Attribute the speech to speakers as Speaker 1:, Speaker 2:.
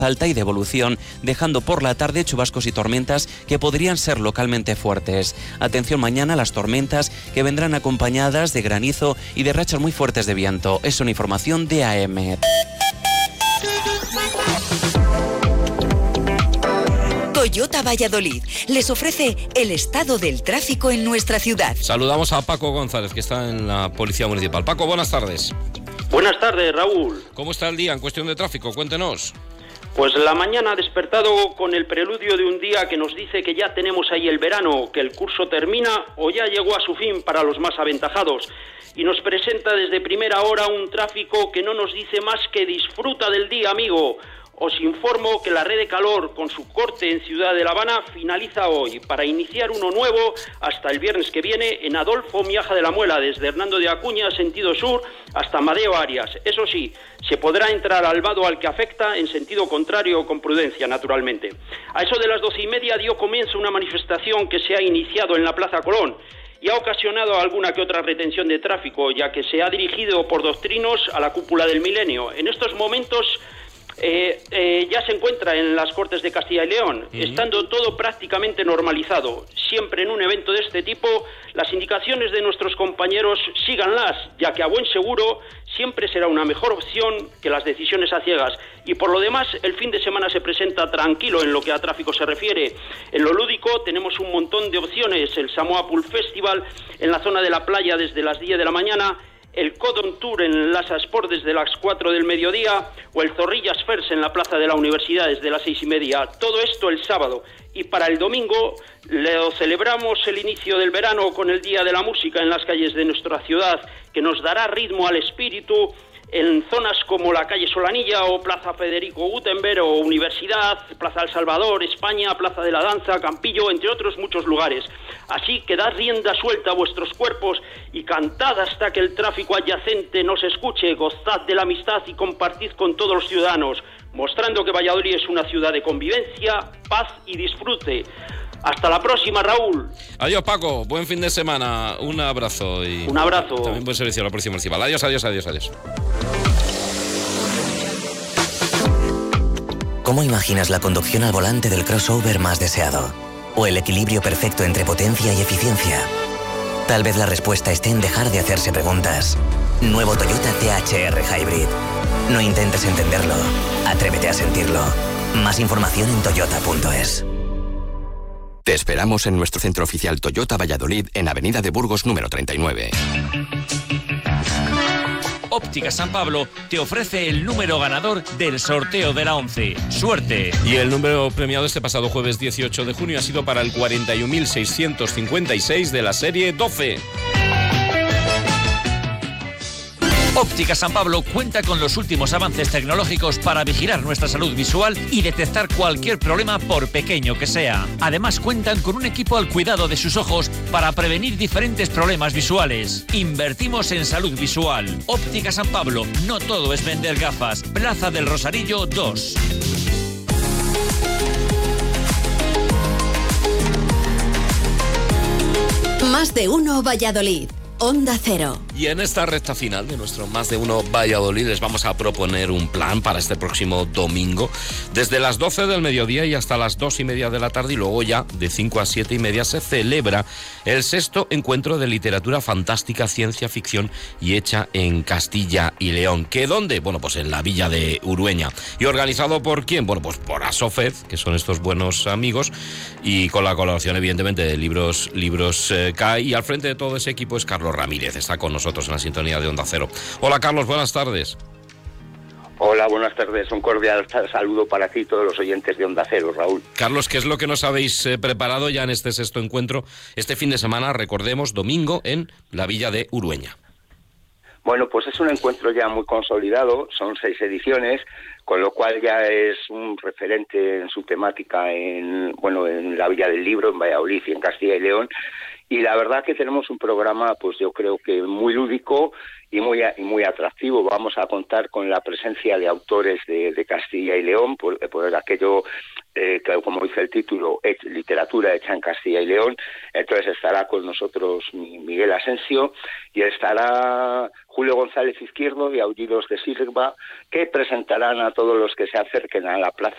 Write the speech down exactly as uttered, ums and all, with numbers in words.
Speaker 1: alta y de evolución, dejando por la tarde chubascos y tormentas que podrían ser localmente fuertes. Atención mañana a las tormentas que vendrán acompañadas de granizo y de rachas muy fuertes de viento. Es una información de A M.
Speaker 2: Toyota Valladolid les ofrece el estado del tráfico en nuestra ciudad.
Speaker 3: Saludamos a Paco González, que está en la Policía Municipal. Paco, buenas tardes.
Speaker 4: Buenas tardes, Raúl.
Speaker 3: ¿Cómo está el día en cuestión de tráfico? Cuéntenos.
Speaker 4: Pues la mañana ha despertado con el preludio de un día que nos dice que ya tenemos ahí el verano, que el curso termina o ya llegó a su fin para los más aventajados. Y nos presenta desde primera hora un tráfico que no nos dice más que disfruta del día, amigo. Os informo que la red de calor con su corte en Ciudad de La Habana finaliza hoy para iniciar uno nuevo hasta el viernes que viene en Adolfo Miaja de la Muela, desde Hernando de Acuña, sentido sur, hasta Amadeo Arias. Eso sí, se podrá entrar al vado al que afecta en sentido contrario con prudencia, naturalmente. A eso de las doce y media dio comienzo una manifestación que se ha iniciado en la Plaza Colón y ha ocasionado alguna que otra retención de tráfico, ya que se ha dirigido por doctrinos a la cúpula del Milenio. En estos momentos Eh, eh, ya se encuentra en las Cortes de Castilla y León, uh-huh. estando todo prácticamente normalizado. Siempre en un evento de este tipo, las indicaciones de nuestros compañeros síganlas, ya que a buen seguro siempre será una mejor opción que las decisiones a ciegas. Y por lo demás, el fin de semana se presenta tranquilo en lo que a tráfico se refiere. En lo lúdico tenemos un montón de opciones: el Samoa Pool Festival en la zona de la playa desde las diez de la mañana, el Codon Tour en Lasa Sport desde las cuatro del mediodía o el Zorrillas Fairs en la Plaza de la Universidad desde las seis y media. Todo esto el sábado. Y para el domingo lo celebramos el inicio del verano con el Día de la Música en las calles de nuestra ciudad, que nos dará ritmo al espíritu en zonas como la calle Solanilla o Plaza Federico Gutenberg o Universidad, Plaza El Salvador, España, Plaza de la Danza, Campillo, entre otros muchos lugares. Así que dad rienda suelta a vuestros cuerpos y cantad hasta que el tráfico adyacente nos escuche, gozad de la amistad y compartid con todos los ciudadanos, mostrando que Valladolid es una ciudad de convivencia, paz y disfrute. Hasta la próxima, Raúl.
Speaker 3: Adiós, Paco. Buen fin de semana. Un abrazo. Y
Speaker 4: un abrazo.
Speaker 3: También buen servicio a la Policía Municipal. Adiós, adiós, adiós, adiós.
Speaker 5: ¿Cómo imaginas la conducción al volante del crossover más deseado? ¿O el equilibrio perfecto entre potencia y eficiencia? Tal vez la respuesta esté en dejar de hacerse preguntas. Nuevo Toyota T H R Hybrid. No intentes entenderlo. Atrévete a sentirlo. Más información en toyota punto es.
Speaker 6: Te esperamos en nuestro centro oficial Toyota Valladolid en Avenida de Burgos número treinta y nueve.
Speaker 7: Óptica San Pablo te ofrece el número ganador del sorteo de la once. ¡Suerte!
Speaker 3: Y el número premiado este pasado jueves dieciocho de junio ha sido para el cuarenta y un mil seiscientos cincuenta y seis de la serie doce.
Speaker 7: Óptica San Pablo cuenta con los últimos avances tecnológicos para vigilar nuestra salud visual y detectar cualquier problema por pequeño que sea. Además cuentan con un equipo al cuidado de sus ojos para prevenir diferentes problemas visuales. Invertimos en salud visual. Óptica San Pablo, no todo es vender gafas. Plaza del Rosarillo dos.
Speaker 2: Más de uno Valladolid. Onda Cero.
Speaker 3: Y en esta recta final de nuestro Más de Uno Valladolid les vamos a proponer un plan para este próximo domingo, desde las doce del mediodía y hasta las dos y media de la tarde, y luego ya de cinco a siete y media se celebra el sexto encuentro de literatura fantástica, ciencia ficción y hecha en Castilla y León. ¿Qué dónde? Bueno, pues en la villa de Urueña. ¿Y organizado por quién? Bueno, pues por Asofez, que son estos buenos amigos, y con la colaboración evidentemente de Libros, Libros eh, C A I, y al frente de todo ese equipo es Carlos Ramírez, está con nosotros en la sintonía de Onda Cero. Hola Carlos, buenas tardes.
Speaker 8: Hola, buenas tardes. Un cordial saludo para ti y todos los oyentes de Onda Cero, Raúl.
Speaker 3: Carlos, ¿qué es lo que nos habéis eh, preparado ya en este sexto encuentro? Este fin de semana, recordemos, domingo en la villa de Urueña.
Speaker 8: Bueno, pues es un encuentro ya muy consolidado, son seis ediciones, con lo cual ya es un referente en su temática en, bueno, en la Villa del Libro, en Valladolid y en Castilla y León. Y la verdad que tenemos un programa, pues yo creo que muy lúdico y muy y muy atractivo. Vamos a contar con la presencia de autores de, de Castilla y León, por, por aquello eh, que, como dice el título, es literatura hecha en Castilla y León. Entonces estará con nosotros Miguel Asensio y estará Julio González Izquierdo de Aullidos de Silva, que presentarán a todos los que se acerquen a la Plaza